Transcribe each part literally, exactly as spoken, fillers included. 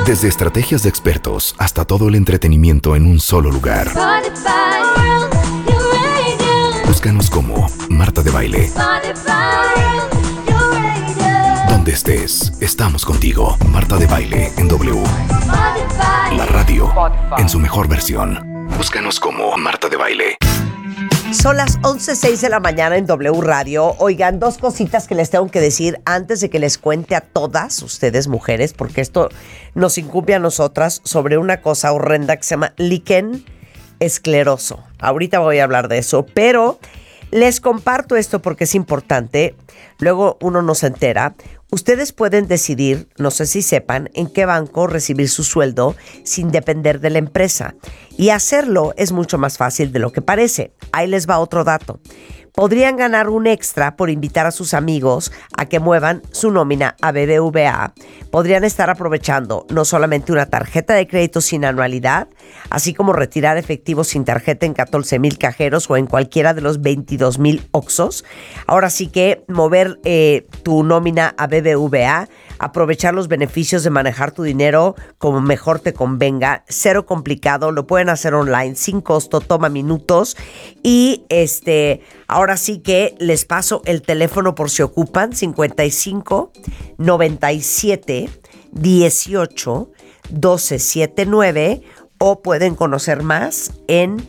Desde estrategias de expertos hasta todo el entretenimiento en un solo lugar. Búscanos como Marta de Baile. Donde estés, estamos contigo. Marta de Baile en W. La radio en su mejor versión. Búscanos como Marta de Baile. Son las once seis de la mañana en W Radio. Oigan, dos cositas que les tengo que decir antes de que les cuente a todas ustedes mujeres, porque esto nos incumbe a nosotras, sobre una cosa horrenda que se llama líquen escleroso. Ahorita voy a hablar de eso, pero les comparto esto porque es importante. Luego uno no se entera. Ustedes pueden decidir, no sé si sepan, en qué banco recibir su sueldo sin depender de la empresa. Y hacerlo es mucho más fácil de lo que parece. Ahí les va otro dato. Podrían ganar un extra por invitar a sus amigos a que muevan su nómina a B B V A. Podrían estar aprovechando no solamente una tarjeta de crédito sin anualidad, así como retirar efectivo sin tarjeta en catorce mil cajeros o en cualquiera de los veintidós mil Oxxos. Ahora sí que mover eh, tu nómina a B B V A, aprovechar los beneficios de manejar tu dinero como mejor te convenga, cero complicado, lo pueden hacer online, sin costo, toma minutos y este, ahora sí que les paso el teléfono por si ocupan, cincuenta y cinco, noventa y siete, dieciocho, doce setenta y nueve, o pueden conocer más en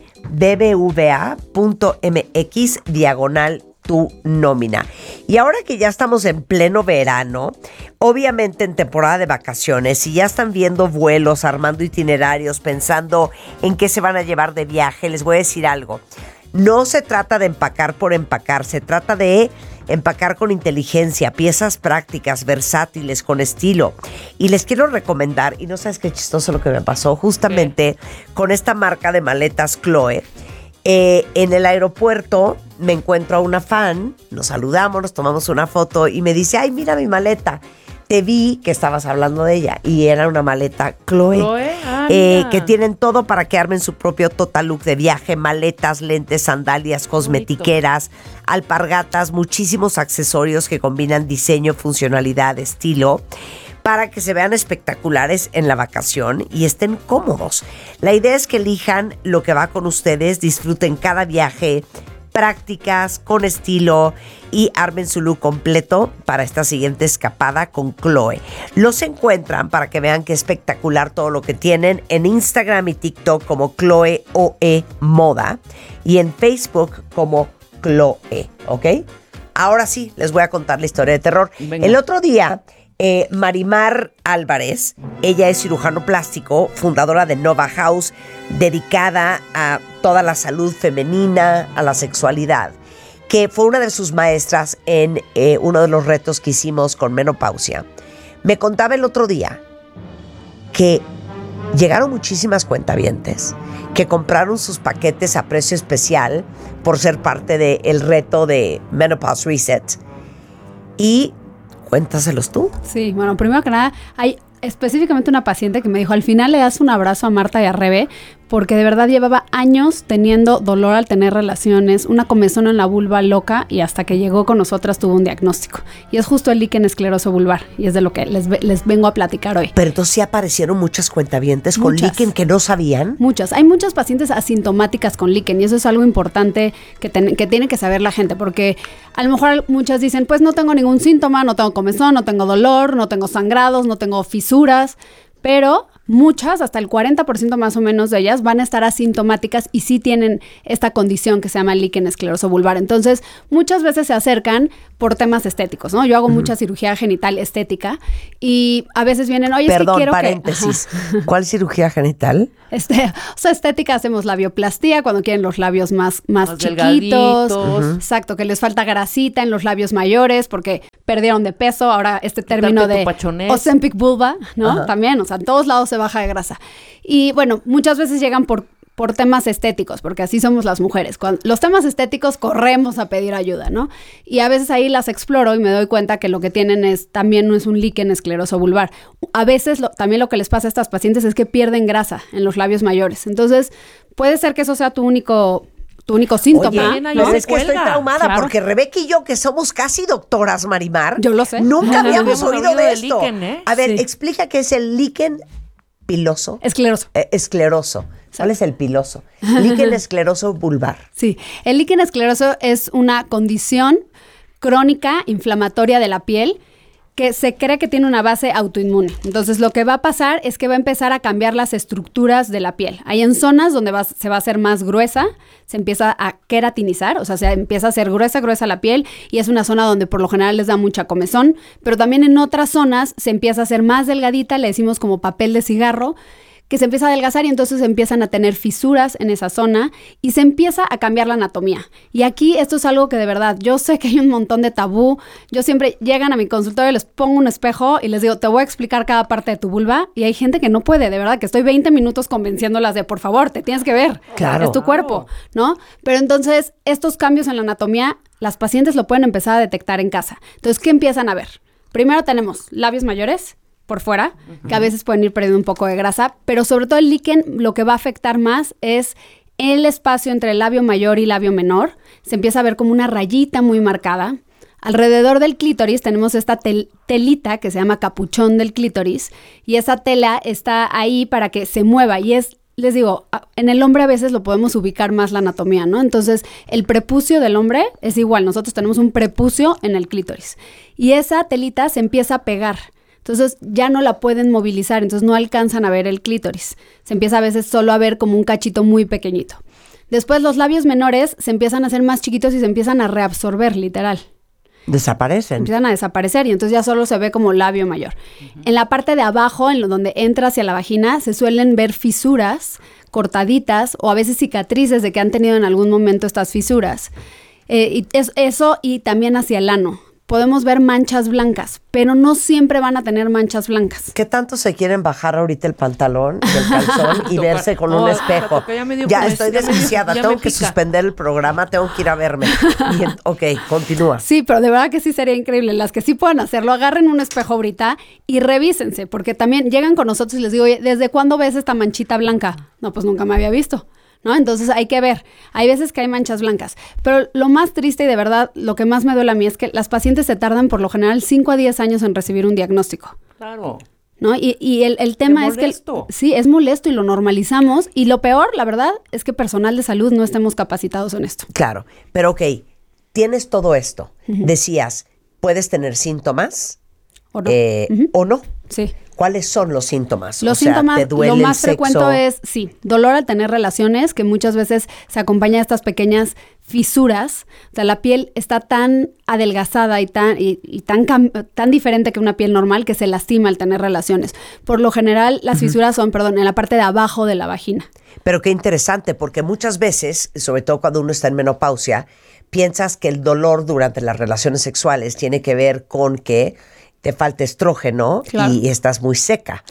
bbva.mx diagonal tu nómina. Y ahora que ya estamos en pleno verano, obviamente en temporada de vacaciones, si ya están viendo vuelos, armando itinerarios, pensando en qué se van a llevar de viaje, les voy a decir algo. No se trata de empacar por empacar, se trata de empacar con inteligencia, piezas prácticas, versátiles, con estilo. Y les quiero recomendar, y no sabes qué chistoso lo que me pasó, justamente ¿Qué? Con esta marca de maletas Chloe. Eh, en el aeropuerto me encuentro a una fan, nos saludamos, nos tomamos una foto y me dice, ay, mira mi maleta. Te vi que estabas hablando de ella y era una maleta Chloe, Chloe ah, eh, que tienen todo para que armen su propio total look de viaje, maletas, lentes, sandalias, cosmetiqueras, alpargatas, muchísimos accesorios que combinan diseño, funcionalidad, estilo, para que se vean espectaculares en la vacación y estén cómodos. La idea es que elijan lo que va con ustedes, disfruten cada viaje, prácticas, con estilo y armen su look completo para esta siguiente escapada con Chloe. Los encuentran, para que vean qué espectacular todo lo que tienen, en Instagram y TikTok como Chloe O E Moda y en Facebook como Chloe, ¿ok? Ahora sí, les voy a contar la historia de terror. Venga. El otro día, eh, Marimar Álvarez, ella es cirujano plástico, fundadora de Nova House, dedicada a toda la salud femenina, a la sexualidad, que fue una de sus maestras en eh, uno de los retos que hicimos con menopausia. Me contaba el otro día que llegaron muchísimas cuentavientes que compraron sus paquetes a precio especial por ser parte del reto de Menopause Reset. Y cuéntaselos tú. Sí, bueno, primero que nada, hay específicamente una paciente que me dijo, al final le das un abrazo a Marta y a Rebe, porque de verdad llevaba años teniendo dolor al tener relaciones, una comezón en la vulva loca, y hasta que llegó con nosotras tuvo un diagnóstico. Y es justo el líquen escleroso vulvar, y es de lo que les, les vengo a platicar hoy. Pero entonces sí aparecieron muchas cuentavientes con líquen que no sabían. Muchas. Hay muchas pacientes asintomáticas con líquen, y eso es algo importante que, ten, que tiene que saber la gente, porque a lo mejor muchas dicen, pues no tengo ningún síntoma, no tengo comezón, no tengo dolor, no tengo sangrados, no tengo fisuras, pero muchas, hasta el cuarenta por ciento más o menos de ellas, van a estar asintomáticas y sí tienen esta condición que se llama líquen escleroso vulvar. Entonces, muchas veces se acercan por temas estéticos, ¿no? Yo hago uh-huh. mucha cirugía genital estética y a veces vienen, oye, Perdón, es que quiero paréntesis. que... ¿Cuál cirugía genital? Este, o sea, estética, hacemos labioplastía cuando quieren los labios más, más, más chiquitos. Uh-huh. Exacto, que les falta grasita en los labios mayores porque perdieron de peso. Ahora este término de Ozempic vulva, ¿no? Uh-huh. También, o sea, en todos lados se baja de grasa. Y bueno, muchas veces llegan por, por temas estéticos, porque así somos las mujeres. Cuando los temas estéticos corremos a pedir ayuda, ¿no? Y a veces ahí las exploro y me doy cuenta que lo que tienen es, también no es un líquen escleroso vulvar. A veces lo, también lo que les pasa a estas pacientes es que pierden grasa en los labios mayores. Entonces, puede ser que eso sea tu único... tu único síntoma. Oye, ¿no? Es que estoy traumada, claro, porque Rebeca y yo, que somos casi doctoras, Marimar, yo lo sé, nunca habíamos oído, oído de esto. Líquen, ¿eh? A ver, sí. explica qué es el líquen piloso? Escleroso. Eh, escleroso. ¿Cuál es el piloso? Líquen escleroso vulvar. Sí, el líquen escleroso es una condición crónica inflamatoria de la piel que se cree que tiene una base autoinmune. Entonces, lo que va a pasar es que va a empezar a cambiar las estructuras de la piel. Hay en zonas donde va, se va a hacer más gruesa, se empieza a queratinizar, o sea, se empieza a hacer gruesa, gruesa la piel, y es una zona donde por lo general les da mucha comezón, pero también en otras zonas se empieza a hacer más delgadita, le decimos como papel de cigarro, que se empieza a adelgazar y entonces empiezan a tener fisuras en esa zona y se empieza a cambiar la anatomía. Y aquí esto es algo que de verdad, yo sé que hay un montón de tabú. Yo siempre llegan a mi consultorio, les pongo un espejo y les digo, te voy a explicar cada parte de tu vulva, y hay gente que no puede, de verdad, que estoy veinte minutos convenciéndolas de, por favor, te tienes que ver, claro, es tu cuerpo, ¿no? Pero entonces, estos cambios en la anatomía, las pacientes lo pueden empezar a detectar en casa. Entonces, ¿qué empiezan a ver? Primero tenemos labios mayores, por fuera, uh-huh. que a veces pueden ir perdiendo un poco de grasa, pero sobre todo el líquen lo que va a afectar más es el espacio entre el labio mayor y labio menor. Se empieza a ver como una rayita muy marcada. Alrededor del clítoris tenemos esta tel- telita que se llama capuchón del clítoris, y esa tela está ahí para que se mueva, y es, les digo, en el hombre a veces lo podemos ubicar más la anatomía, ¿no? Entonces, el prepucio del hombre es igual, nosotros tenemos un prepucio en el clítoris, y esa telita se empieza a pegar. Entonces ya no la pueden movilizar, entonces no alcanzan a ver el clítoris. Se empieza a veces solo a ver como un cachito muy pequeñito. Después los labios menores se empiezan a hacer más chiquitos y se empiezan a reabsorber, literal. Desaparecen. Empiezan a desaparecer y entonces ya solo se ve como labio mayor. Uh-huh. En la parte de abajo, en lo donde entra hacia la vagina, se suelen ver fisuras cortaditas o a veces cicatrices de que han tenido en algún momento estas fisuras. Eh, y es, eso y también hacia el ano. Podemos ver manchas blancas, pero no siempre van a tener manchas blancas. ¿Qué tanto se quieren bajar ahorita el pantalón y el calzón y verse con un espejo? Ya, ya estoy desquiciada, tengo que suspender el programa, tengo que ir a verme. Y en, ok, continúa. Sí, pero de verdad que sí sería increíble. Las que sí puedan hacerlo, agarren un espejo ahorita y revísense, porque también llegan con nosotros y les digo, oye, ¿desde cuándo ves esta manchita blanca? No, pues nunca me había visto, ¿no? Entonces hay que ver, hay veces que hay manchas blancas, pero lo más triste y de verdad lo que más me duele a mí es que las pacientes se tardan por lo general cinco a diez años en recibir un diagnóstico. Claro. ¿No? Y, y el, el tema es, es que sí, es molesto y lo normalizamos, y lo peor, la verdad, es que personal de salud no estemos capacitados en esto. Claro, pero ok, tienes todo esto, uh-huh. decías, puedes tener síntomas o no, eh, uh-huh. o no. Sí. ¿Cuáles son los síntomas? Los o sea, síntomas, ¿te duele lo más el sexo? frecuente es, sí, dolor al tener relaciones, que muchas veces se acompaña de estas pequeñas fisuras. O sea, la piel está tan adelgazada y tan, y, y tan, tan diferente que una piel normal que se lastima al tener relaciones. Por lo general, las uh-huh. fisuras son, perdón, en la parte de abajo de la vagina. Pero qué interesante, porque muchas veces, sobre todo cuando uno está en menopausia, piensas que el dolor durante las relaciones sexuales tiene que ver con que te falta estrógeno, claro, y estás muy seca.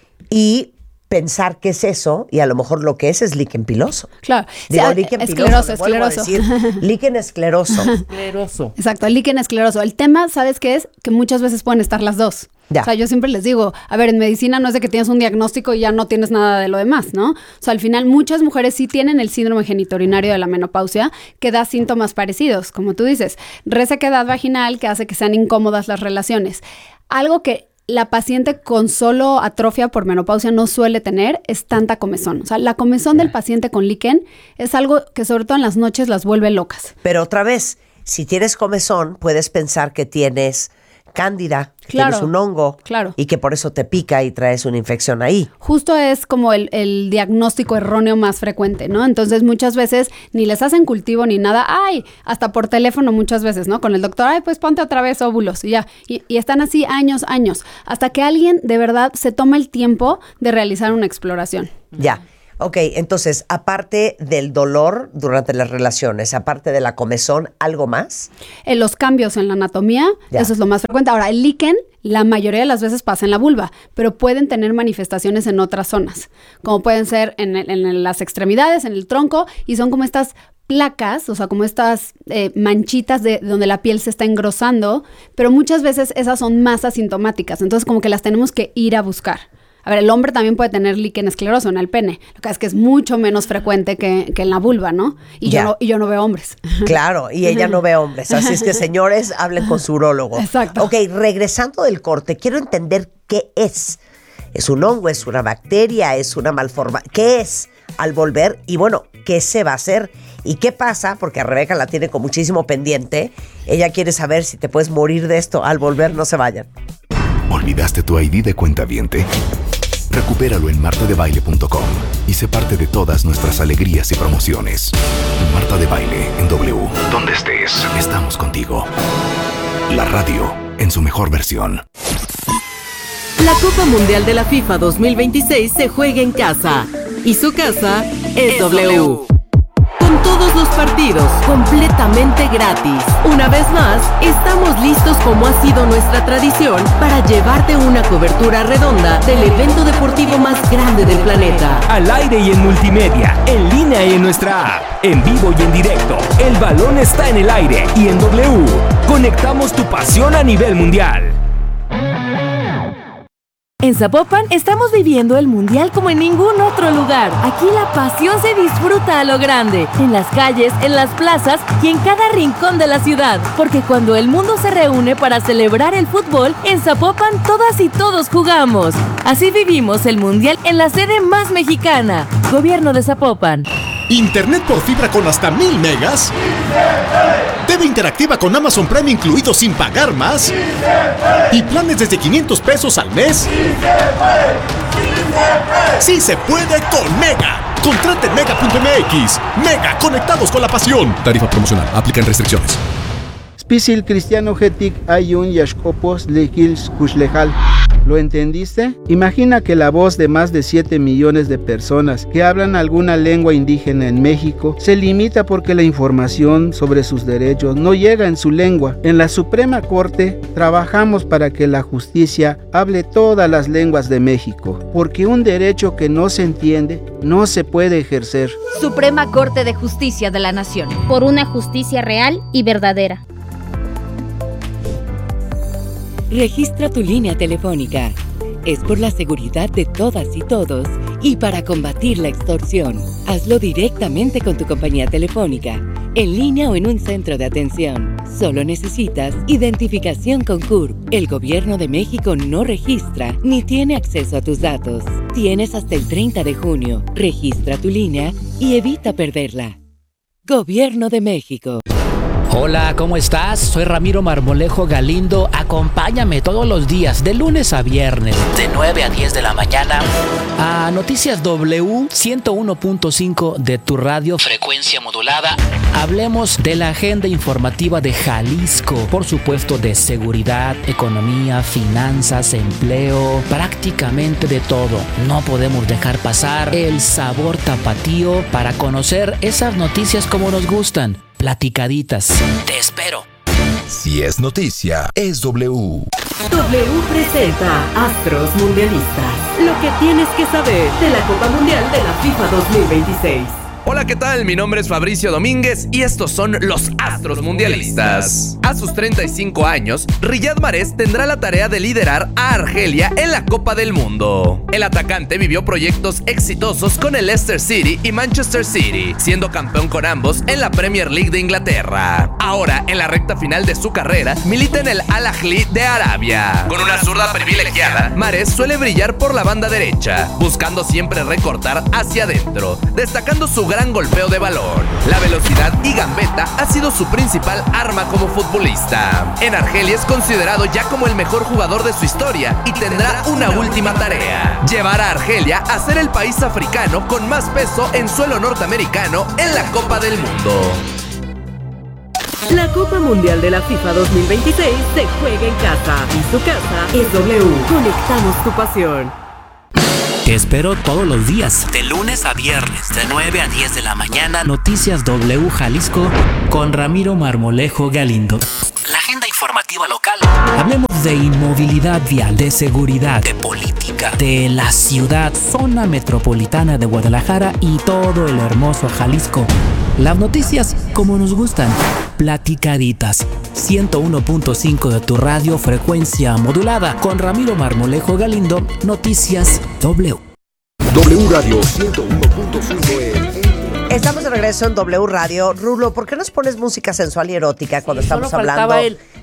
Y pensar que es eso, y a lo mejor lo que es es líquen piloso. Claro. Digo, sí, líquen escleroso, piloso, escleroso. Decir, líquen escleroso. Escleroso. Exacto, el líquen escleroso. El tema, ¿sabes qué es? Que muchas veces pueden estar las dos. Ya. O sea, yo siempre les digo, a ver, en medicina no es de que tienes un diagnóstico y ya no tienes nada de lo demás, ¿no? O sea, al final muchas mujeres sí tienen el síndrome genitourinario de la menopausia, que da síntomas parecidos, como tú dices, resequedad vaginal que hace que sean incómodas las relaciones. Algo que la paciente con solo atrofia por menopausia no suele tener es tanta comezón. O sea, la comezón del paciente con líquen es algo que sobre todo en las noches las vuelve locas. Pero otra vez, si tienes comezón, puedes pensar que tienes cándida, que claro, tienes un hongo, claro, y que por eso te pica y traes una infección ahí. Justo es como el, el diagnóstico erróneo más frecuente, ¿no? Entonces muchas veces ni les hacen cultivo ni nada, ay, hasta por teléfono muchas veces, ¿no? Con el doctor, ay, pues ponte otra vez óvulos y ya, y, y están así años, años, hasta que alguien de verdad se toma el tiempo de realizar una exploración. Ya. Ok, entonces, aparte del dolor durante las relaciones, aparte de la comezón, ¿algo más? En los cambios en la anatomía, ya, eso es lo más frecuente. Ahora, el líquen, la mayoría de las veces pasa en la vulva, pero pueden tener manifestaciones en otras zonas, como pueden ser en, el, en las extremidades, en el tronco, y son como estas placas, o sea, como estas eh, manchitas de donde la piel se está engrosando, pero muchas veces esas son más asintomáticas, entonces como que las tenemos que ir a buscar. A ver, el hombre también puede tener líquen escleroso en el pene. Lo que pasa es que es mucho menos frecuente que, que en la vulva, ¿no? Y yo no, y yo no veo hombres. Claro, y ella no ve hombres. Así es que, señores, hablen con su urólogo. Exacto. Ok, regresando del corte, quiero entender qué es ¿Es un hongo? ¿Es una bacteria? ¿Es una malformación? ¿Qué es al volver? Y bueno, ¿qué se va a hacer? ¿Y qué pasa? Porque a Rebeca la tiene con muchísimo pendiente. Ella quiere saber si te puedes morir de esto al volver. No se vayan. ¿Olvidaste tu I D de cuentaviente? Recupéralo en marta de baile punto com y sé parte de todas nuestras alegrías y promociones. Marta de Baile en W. Donde estés, estamos contigo. La radio en su mejor versión. La Copa Mundial de la FIFA dos mil veintiséis se juega en casa y su casa es, es W. w. Con todos los partidos completamente gratis. Una vez más, estamos listos como ha sido nuestra tradición para llevarte una cobertura redonda del evento deportivo más grande del planeta. Al aire y en multimedia, en línea y en nuestra app, en vivo y en directo. El balón está en el aire y en W. Conectamos tu pasión a nivel mundial. En Zapopan estamos viviendo el Mundial como en ningún otro lugar. Aquí la pasión se disfruta a lo grande, en las calles, en las plazas y en cada rincón de la ciudad. Porque cuando el mundo se reúne para celebrar el fútbol, en Zapopan todas y todos jugamos. Así vivimos el Mundial en la sede más mexicana. Gobierno de Zapopan. ¿Internet por fibra con hasta mil megas? ¿T V interactiva con Amazon Prime incluido sin pagar más? ¿Y planes desde quinientos pesos al mes? ¡Sí se puede con Mega! Contrate en mega punto m x. Mega, conectados con la pasión. Tarifa promocional, aplican restricciones. Spisil Cristiano Getik Ayun Yashkopos Lehils Kushlehal. ¿Lo entendiste? Imagina que la voz de más de siete millones de personas que hablan alguna lengua indígena en México se limita porque la información sobre sus derechos no llega en su lengua. En la Suprema Corte trabajamos para que la justicia hable todas las lenguas de México, porque un derecho que no se entiende no se puede ejercer. Suprema Corte de Justicia de la Nación. Por una justicia real y verdadera. Registra tu línea telefónica. Es por la seguridad de todas y todos y para combatir la extorsión. Hazlo directamente con tu compañía telefónica, en línea o en un centro de atención. Solo necesitas identificación con C U R P. El Gobierno de México no registra ni tiene acceso a tus datos. Tienes hasta el treinta de junio. Registra tu línea y evita perderla. Gobierno de México. Hola, ¿cómo estás? Soy Ramiro Marmolejo Galindo. Acompáñame todos los días, de lunes a viernes, de nueve a diez de la mañana, a Noticias W ciento uno punto cinco de tu radio, frecuencia modulada. Hablemos de la agenda informativa de Jalisco, por supuesto de seguridad, economía, finanzas, empleo, prácticamente de todo. No podemos dejar pasar el sabor tapatío para conocer esas noticias como nos gustan. Platicaditas. Te espero. Si es noticia, es W. W presenta Astros Mundialistas. Lo que tienes que saber de la Copa Mundial de la FIFA dos mil veintiséis. Hola, ¿qué tal? Mi nombre es Fabricio Domínguez y estos son los Astros Mundialistas. A sus treinta y cinco años, Riyad Mahrez tendrá la tarea de liderar a Argelia en la Copa del Mundo. El atacante vivió proyectos exitosos con el Leicester City y Manchester City, siendo campeón con ambos en la Premier League de Inglaterra. Ahora, en la recta final de su carrera, milita en el Al Ahly de Arabia. Con una zurda privilegiada, Mahrez suele brillar por la banda derecha, buscando siempre recortar hacia adentro, destacando su gran golpeo de balón. La velocidad y gambeta ha sido su principal arma como futbolista. En Argelia es considerado ya como el mejor jugador de su historia y tendrá una última tarea: llevar a Argelia a ser el país africano con más peso en suelo norteamericano en la Copa del Mundo. La Copa Mundial de la FIFA dos mil veintiséis se juega en casa y su casa es W. Conectamos tu pasión. Te espero todos los días, de lunes a viernes, de nueve a diez de la mañana, Noticias W Jalisco con Ramiro Marmolejo Galindo. La agenda informativa local. Hablemos de inmovilidad vial, de seguridad, de política, de la ciudad, zona metropolitana de Guadalajara y todo el hermoso Jalisco. Las noticias como nos gustan, platicaditas. ciento uno punto cinco de tu radio, frecuencia modulada, con Ramiro Marmolejo Galindo, Noticias W. W Radio ciento uno punto cinco. Estamos de regreso en W Radio. Rulo, ¿por qué nos pones música sensual y erótica cuando estamos Solo hablando faltaba el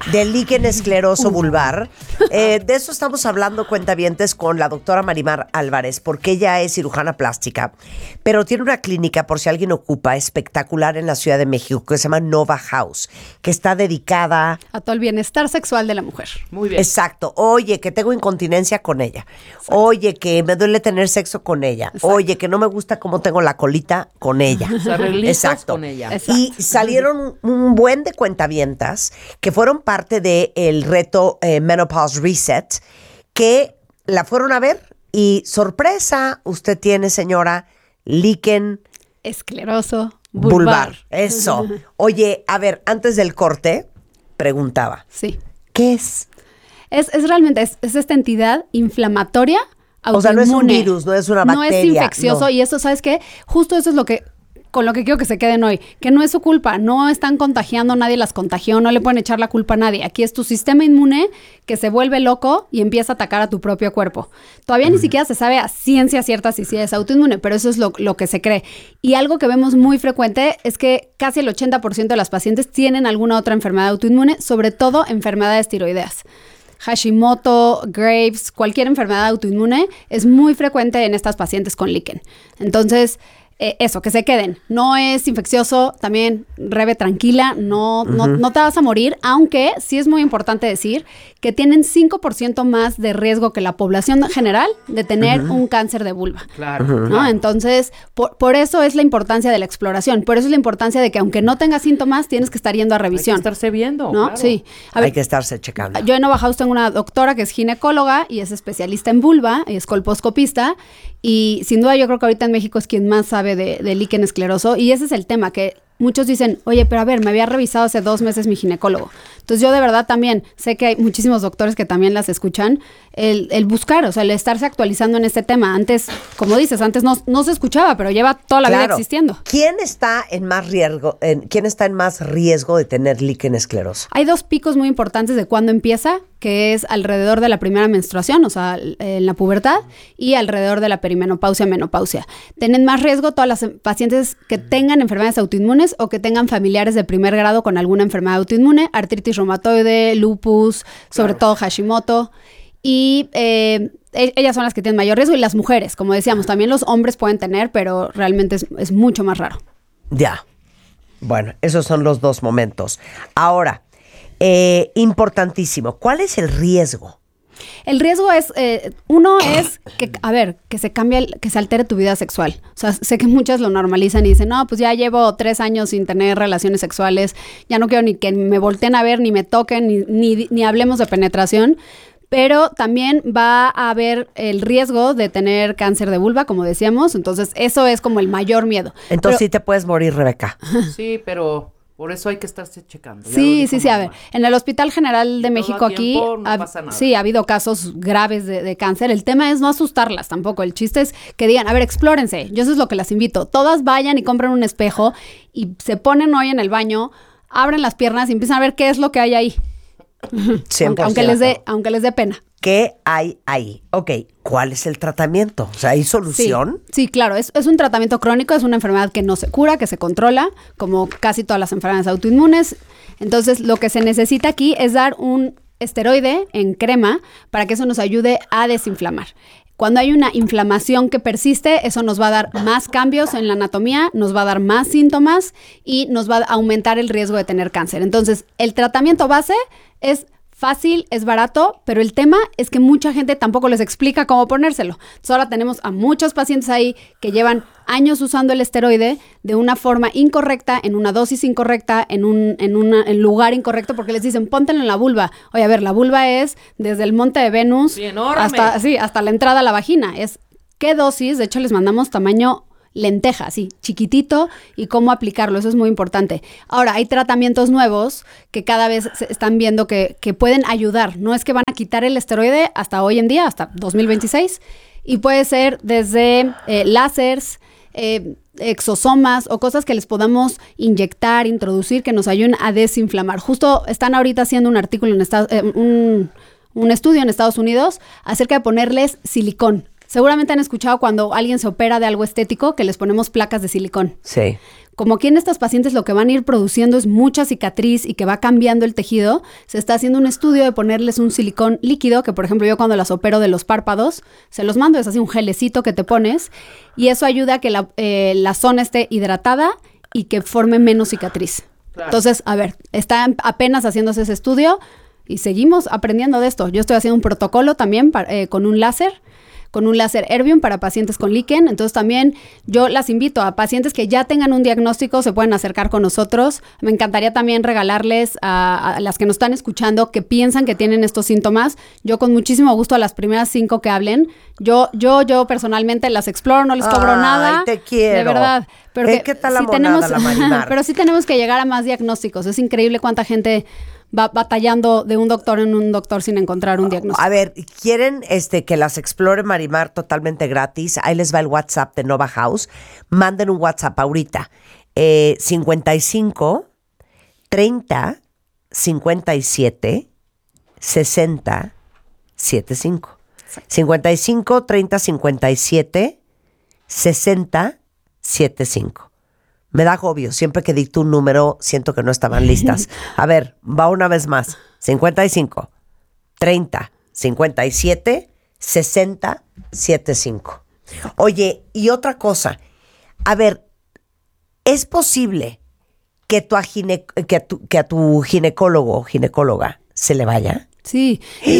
del líquen escleroso vulvar. Eh, de eso estamos hablando, cuentavientes, con la doctora Marimar Álvarez, porque ella es cirujana plástica, pero tiene una clínica, por si alguien ocupa, espectacular en la Ciudad de México, que se llama Nova House, que está dedicada a todo el bienestar sexual de la mujer. Muy bien. Exacto. Oye, que tengo incontinencia con ella. Exacto. Oye, que me duele tener sexo con ella. Exacto. Oye, que no me gusta cómo tengo la colita con ella. Exacto. Con ella. Exacto. Y salieron un buen de cuentavientas que fueron parte del reto eh, Menopause Reset, que la fueron a ver y sorpresa, usted tiene, señora, líquen escleroso vulvar. vulvar. Eso. Oye, a ver, antes del corte, preguntaba. Sí. ¿Qué es? Es, es realmente, es, es esta entidad inflamatoria autoinmune. O sea, no es un virus, no es una bacteria. No es infeccioso no. Y eso, ¿sabes qué? Justo eso es lo que... con lo que quiero que se queden hoy, que no es su culpa, no están contagiando, nadie las contagió, no le pueden echar la culpa a nadie. Aquí es tu sistema inmune que se vuelve loco y empieza a atacar a tu propio cuerpo. Todavía mm. ni siquiera se sabe a ciencia cierta si sí es autoinmune, pero eso es lo, lo que se cree. Y algo que vemos muy frecuente es que casi el ochenta por ciento de las pacientes tienen alguna otra enfermedad autoinmune, sobre todo enfermedades tiroideas. Hashimoto, Graves, cualquier enfermedad autoinmune es muy frecuente en estas pacientes con líquen. Entonces... Eh, eso, que se queden. No es infeccioso, también, Rebe, tranquila, no, uh-huh. no, no te vas a morir, aunque sí es muy importante decir que tienen cinco por ciento más de riesgo que la población general de tener uh-huh. un cáncer de vulva. Claro. ¿no? claro. Entonces, por, por eso es la importancia de la exploración, por eso es la importancia de que aunque no tengas síntomas, tienes que estar yendo a revisión. Hay que estarse viendo, ¿no? claro. Sí. A ver, hay que estarse checando. Yo en Nova House tengo una doctora que es ginecóloga y es especialista en vulva, y es colposcopista, y sin duda yo creo que ahorita en México es quien más sabe de, de líquen escleroso, y ese es el tema, que muchos dicen, oye, pero a ver, me había revisado hace dos meses mi ginecólogo. Entonces yo de verdad también sé que hay muchísimos doctores que también las escuchan, el, el buscar, o sea, el estarse actualizando en este tema. Antes, como dices, antes no, no se escuchaba, pero lleva toda la claro. vida existiendo. ¿Quién está en más riesgo, en, quién está en más riesgo de tener líquen escleroso? Hay dos picos muy importantes de cuándo empieza, que es alrededor de la primera menstruación, o sea, en la pubertad, y alrededor de la perimenopausia, menopausia. Tienen más riesgo todas las pacientes que tengan enfermedades autoinmunes o que tengan familiares de primer grado con alguna enfermedad autoinmune, artritis reumatoide, lupus, sobre claro. todo Hashimoto. Y eh, ellas son las que tienen mayor riesgo, y las mujeres, como decíamos, también los hombres pueden tener, pero realmente es, es mucho más raro. Ya. Bueno, esos son los dos momentos. Ahora, eh, importantísimo, ¿cuál es el riesgo? El riesgo es, eh, uno es que, a ver, que se cambie, el, que se altere tu vida sexual. O sea, sé que muchas lo normalizan y dicen, no, pues ya llevo tres años sin tener relaciones sexuales, ya no quiero ni que me volteen a ver, ni me toquen, ni, ni, ni hablemos de penetración. Pero también va a haber el riesgo de tener cáncer de vulva, como decíamos. Entonces, eso es como el mayor miedo. Entonces, pero, sí te puedes morir, Rebeca. Sí, pero... por eso hay que estarse checando. Ya sí, sí, sí. A ver, en el Hospital General de México aquí, no ha, pasa nada. Sí, ha habido casos graves de, de cáncer. El tema es no asustarlas tampoco. El chiste es que digan, a ver, explórense. Yo eso es lo que las invito. Todas vayan y compren un espejo y se ponen hoy en el baño, abren las piernas y empiezan a ver qué es lo que hay ahí. aunque, aunque les dé, aunque les dé pena. ¿Qué hay ahí? Ok, ¿cuál es el tratamiento? O sea, ¿hay solución? Sí, sí, claro, es, es un tratamiento crónico, es una enfermedad que no se cura, que se controla, como casi todas las enfermedades autoinmunes. Entonces, lo que se necesita aquí es dar un esteroide en crema para que eso nos ayude a desinflamar. Cuando hay una inflamación que persiste, eso nos va a dar más cambios en la anatomía, nos va a dar más síntomas y nos va a aumentar el riesgo de tener cáncer. Entonces, el tratamiento base es fácil, es barato, pero el tema es que mucha gente tampoco les explica cómo ponérselo. Entonces ahora tenemos a muchos pacientes ahí que llevan años usando el esteroide de una forma incorrecta, en una dosis incorrecta, en un en un lugar incorrecto, porque les dicen, póntelo en la vulva. Oye, a ver, la vulva es desde el monte de Venus hasta, sí, hasta la entrada a la vagina. Es qué dosis, de hecho les mandamos tamaño lenteja, así, chiquitito, y cómo aplicarlo, eso es muy importante. Ahora, hay tratamientos nuevos que cada vez se están viendo que, que pueden ayudar. No es que van a quitar el esteroide hasta hoy en día, hasta dos mil veintiséis, y puede ser desde eh, láseres, eh, exosomas o cosas que les podamos inyectar, introducir, que nos ayuden a desinflamar. Justo están ahorita haciendo un artículo en Estados, eh, un, un estudio en Estados Unidos acerca de ponerles silicón. Seguramente han escuchado cuando alguien se opera de algo estético que les ponemos placas de silicón. Sí. como aquí en estas pacientes lo que van a ir produciendo es mucha cicatriz y que va cambiando el tejido, se está haciendo un estudio de ponerles un silicón líquido, que por ejemplo yo cuando las opero de los párpados, se los mando, es así un gelecito que te pones, y eso ayuda a que la, eh, la zona esté hidratada y que forme menos cicatriz. Claro. Entonces, a ver, está apenas haciéndose ese estudio y seguimos aprendiendo de esto. Yo estoy haciendo un protocolo también para, eh, con un láser, con un láser Erbium para pacientes con líquen. Entonces también yo las invito a pacientes que ya tengan un diagnóstico, se pueden acercar con nosotros. Me encantaría también regalarles a, a las que nos están escuchando que piensan que tienen estos síntomas. Yo con muchísimo gusto a las primeras cinco que hablen, yo, yo, yo personalmente las exploro, no les cobro Ay, nada. Te quiero. De verdad. Pero ¿Eh, que, ¿Qué tal la sí monada, tenemos, la Marimar? Pero sí tenemos que llegar a más diagnósticos. Es increíble cuánta gente va batallando de un doctor en un doctor sin encontrar un diagnóstico. A ver, ¿quieren este, que las explore Marimar totalmente gratis? Ahí les va el WhatsApp de Nova House. Manden un WhatsApp ahorita. Eh, cincuenta y cinco, treinta, cincuenta y siete, sesenta, setenta y cinco. cincuenta y cinco, treinta, cincuenta y siete, sesenta, setenta y cinco. Me da agobio, siempre que dicto un número siento que no estaban listas. A ver, va una vez más. cincuenta y cinco, treinta, cincuenta y siete, sesenta, setenta y cinco. Oye, y otra cosa. A ver, ¿es posible que, tu a gine, que, a tu, que a tu ginecólogo o ginecóloga se le vaya? Sí.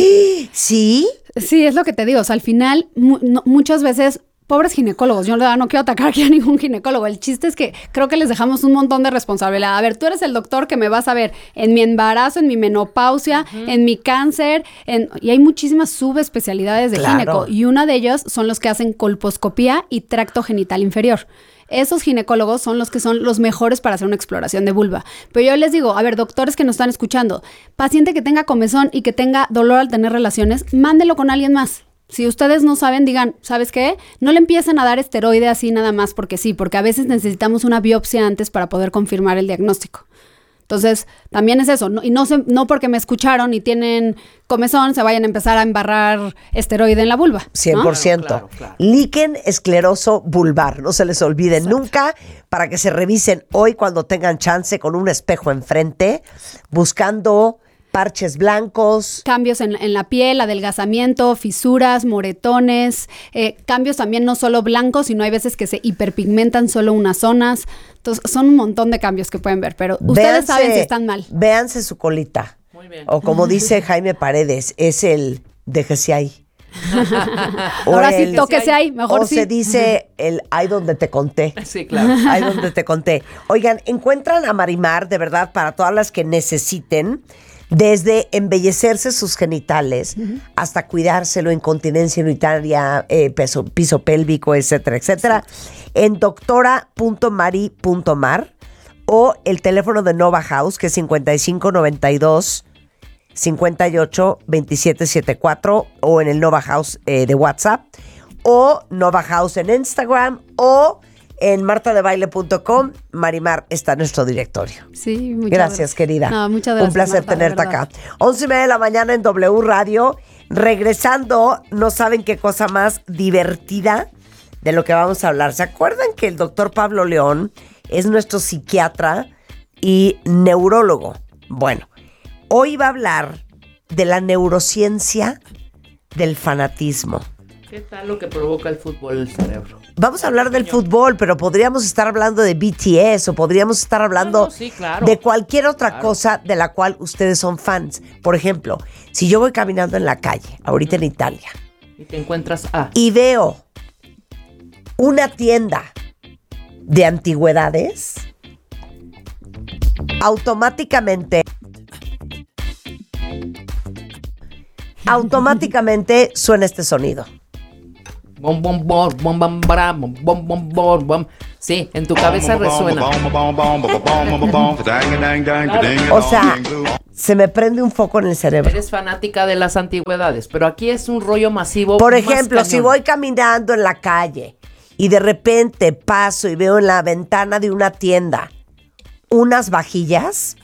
¿Sí? Sí, es lo que te digo. O sea, al final, mu- no, muchas veces... Pobres ginecólogos, yo no, no quiero atacar aquí a ningún ginecólogo. El chiste es que creo que les dejamos un montón de responsabilidad. A ver, tú eres el doctor que me vas a ver en mi embarazo, en mi menopausia, uh-huh. en mi cáncer, en, y hay muchísimas subespecialidades de claro. gineco. Y una de ellas son los que hacen colposcopía y tracto genital inferior. Esos ginecólogos son los que son los mejores para hacer una exploración de vulva. Pero yo les digo, a ver, doctores que nos están escuchando, paciente que tenga comezón y que tenga dolor al tener relaciones, mándelo con alguien más. Si ustedes no saben, digan, ¿sabes qué? No le empiecen a dar esteroide así nada más porque sí, porque a veces necesitamos una biopsia antes para poder confirmar el diagnóstico. Entonces, también es eso. No, y no, se, no porque me escucharon y tienen comezón, se vayan a empezar a embarrar esteroide en la vulva, ¿no? cien por ciento. Claro, claro, claro. Líquen escleroso vulvar. No se les olvide Exacto. nunca, para que se revisen hoy cuando tengan chance con un espejo enfrente, buscando... parches blancos. Cambios en, en la piel, adelgazamiento, fisuras, moretones, eh, cambios también no solo blancos, sino hay veces que se hiperpigmentan solo unas zonas. Entonces, son un montón de cambios que pueden ver, pero ustedes véanse, saben si están mal. Véanse su colita. Muy bien. O como dice Jaime Paredes, es el déjese ahí. Ahora sí, el, tóquese ahí, mejor o sí. O se dice el ay donde te conté. Sí, claro. Ay donde te conté. Oigan, encuentran a Marimar, de verdad, para todas las que necesiten, desde embellecerse sus genitales uh-huh. hasta cuidárselo, incontinencia urinaria, eh, peso, piso pélvico, etcétera, etcétera, sí. en doctora punto mari punto mar o el teléfono de Nova House, que es cincuenta y cinco, noventa y dos, cincuenta y ocho, veintisiete setenta y cuatro, o en el Nova House eh, de WhatsApp, o Nova House en Instagram, o en marta de baile punto com. Marimar está en nuestro directorio. Sí, muchas gracias, gracias. querida. No, muchas gracias. Un placer Marta, tenerte acá. Once y media de la mañana en W Radio. Regresando, no saben qué cosa más divertida de lo que vamos a hablar. ¿Se acuerdan que el doctor Pablo León es nuestro psiquiatra y neurólogo? Bueno, hoy va a hablar de la neurociencia del fanatismo. ¿Qué tal lo que provoca el fútbol en el cerebro? Vamos a hablar del fútbol, pero podríamos estar hablando de B T S o podríamos estar hablando no, no, sí, claro. de cualquier otra claro. cosa de la cual ustedes son fans. Por ejemplo, si yo voy caminando en la calle, ahorita en Italia, y te encuentras a... y veo una tienda de antigüedades, automáticamente... automáticamente suena este sonido. Bom, bom, bom, bom, bom, bom, bom, bom, bom, bom. Sí, en tu cabeza resuena. O sea, se me prende un foco en el cerebro. Eres fanática de las antigüedades, pero aquí es un rollo masivo. Por ejemplo, si voy caminando en la calle y de repente paso y veo en la ventana de una tienda unas vajillas.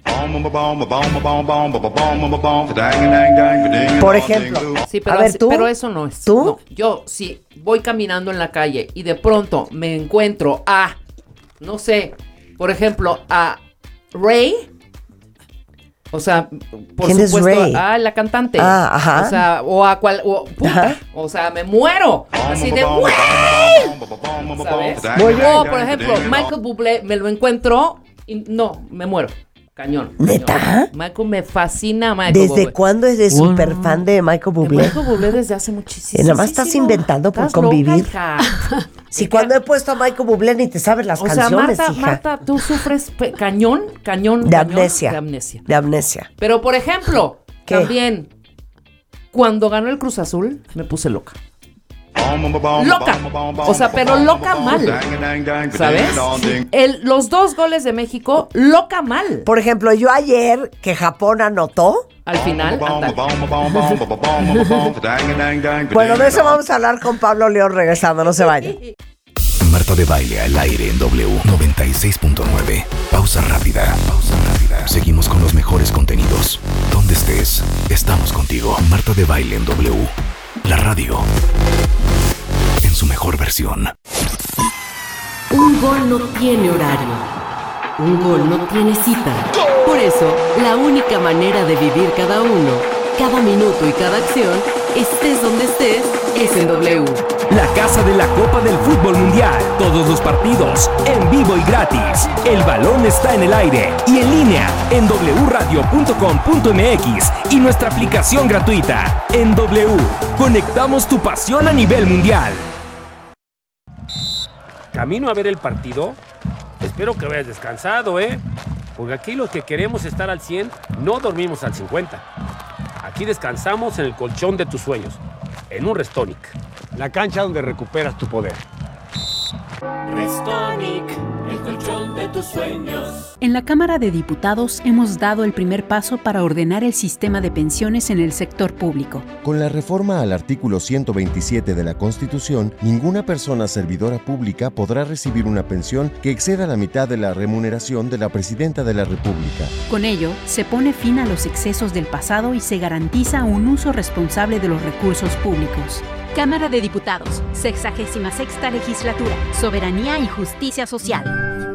Por ejemplo. Sí, pero, a ver, ¿tú? pero eso no es. ¿Tú? No, yo si voy caminando en la calle y de pronto me encuentro a, no sé, por ejemplo, a Ray. O sea, por ¿Quién supuesto, es Ray? a la cantante. Ah, ajá. O sea, o a cual, o, puta, o sea, me muero. Así de ¡güey! ¿Sabes? O, por ejemplo, Michael Bublé, me lo encuentro y no, me muero. Cañón. ¿Neta? Cañón. Michael me fascina, Michael ¿Desde Bublé. cuándo eres Bueno. súper fan de Michael Bublé? De Michael Bublé desde hace muchísimo. Eh, nada más estás inventando por Estás convivir. loca, hija. Si cuando he puesto a Michael Bublé ni te sabes las O sea, canciones, Marta, hija. Marta, tú sufres pe- cañón, cañón, de cañón amnesia. de amnesia. De amnesia. Pero, por ejemplo, ¿Qué? también, cuando ganó el Cruz Azul, me puse loca. Loca. O sea, pero loca mal. ¿Sabes? El, los dos goles de México, loca mal. Por ejemplo, yo ayer que Japón anotó. Al final, ándale. Bueno, de eso vamos a hablar con Pablo León regresando, no se vayan. Marta de Baile al aire en W noventa y seis punto nueve. Pausa rápida. Pausa rápida. Seguimos con los mejores contenidos. Donde estés, estamos contigo. Marta de Baile en W. La radio. En su mejor versión. Un gol no tiene horario. Un gol no tiene cita. Por eso, la única manera de vivir cada uno, cada minuto y cada acción, estés donde estés, es en W. La casa de la Copa del Fútbol Mundial. Todos los partidos, en vivo y gratis. El balón está en el aire y en línea en doble u radio punto com punto m x y nuestra aplicación gratuita. En W, conectamos tu pasión a nivel mundial. ¿Camino a ver el partido? Espero que vayas descansado, ¿eh? Porque aquí los que queremos estar al cien, no dormimos al cincuenta. Aquí descansamos en el colchón de tus sueños, en un Restonic. La cancha donde recuperas tu poder. Restonic, el colchón de tus sueños. En la Cámara de Diputados hemos dado el primer paso para ordenar el sistema de pensiones en el sector público. Con la reforma al artículo ciento veintisiete de la Constitución, ninguna persona servidora pública podrá recibir una pensión que exceda la mitad de la remuneración de la Presidenta de la República. Con ello, se pone fin a los excesos del pasado y se garantiza un uso responsable de los recursos públicos. Cámara de Diputados, sexagésima sexta legislatura, Soberanía y Justicia Social.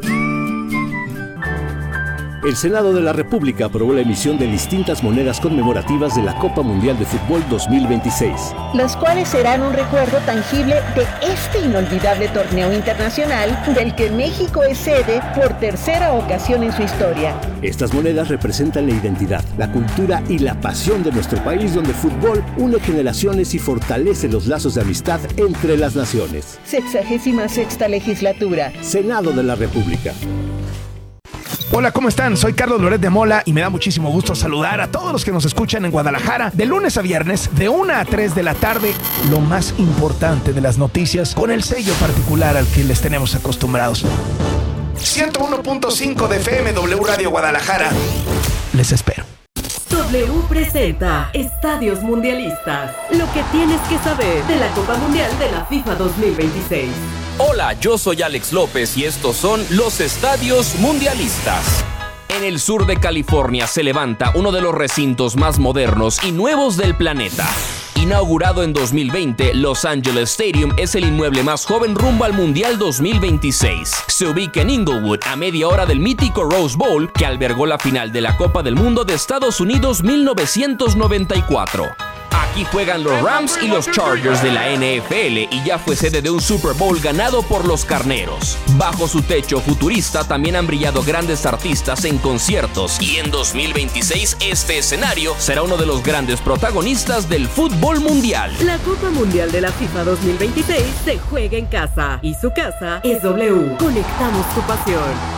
El Senado de la República aprobó la emisión de distintas monedas conmemorativas de la Copa Mundial de Fútbol dos mil veintiséis. Las cuales serán un recuerdo tangible de este inolvidable torneo internacional del que México es sede por tercera ocasión en su historia. Estas monedas representan la identidad, la cultura y la pasión de nuestro país, donde el fútbol une generaciones y fortalece los lazos de amistad entre las naciones. Sexagésima sexta legislatura. Senado de la República. Hola, ¿cómo están? Soy Carlos Loret de Mola y me da muchísimo gusto saludar a todos los que nos escuchan en Guadalajara de lunes a viernes de una a tres de la tarde. Lo más importante de las noticias con el sello particular al que les tenemos acostumbrados. ciento uno punto cinco de F M, W Radio Guadalajara. Les espero. W presenta Estadios Mundialistas. Lo que tienes que saber de la Copa Mundial de la FIFA dos mil veintiséis. Hola, yo soy Alex López y estos son los Estadios Mundialistas. En el sur de California se levanta uno de los recintos más modernos y nuevos del planeta. Inaugurado en dos mil veinte, Los Angeles Stadium es el inmueble más joven rumbo al Mundial dos mil veintiséis. Se ubica en Inglewood, a media hora del mítico Rose Bowl, que albergó la final de la Copa del Mundo de Estados Unidos mil novecientos noventa y cuatro. Aquí juegan los Rams y los Chargers de la N F L y ya fue sede de un Super Bowl ganado por los Carneros. Bajo su techo futurista también han brillado grandes artistas en conciertos y en dos mil veintiséis este escenario será uno de los grandes protagonistas del fútbol mundial. La Copa Mundial de la FIFA dos mil veintiséis se juega en casa y su casa es W. Conectamos tu pasión.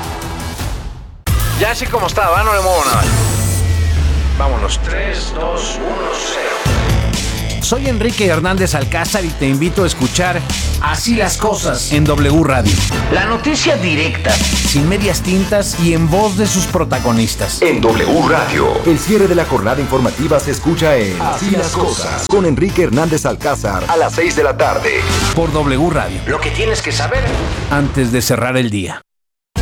Ya sé cómo está, ¿va? No le muevo nada. Vámonos, tres, dos, uno, cero. Soy Enrique Hernández Alcázar y te invito a escuchar Así las Cosas en W Radio. La noticia directa, sin medias tintas y en voz de sus protagonistas. En W Radio, el cierre de la jornada informativa se escucha en Así las Cosas con Enrique Hernández Alcázar a las seis de la tarde. Por W Radio. Lo que tienes que saber antes de cerrar el día.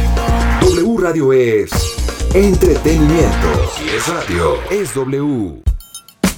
W Radio es entretenimiento. Si es radio, es W.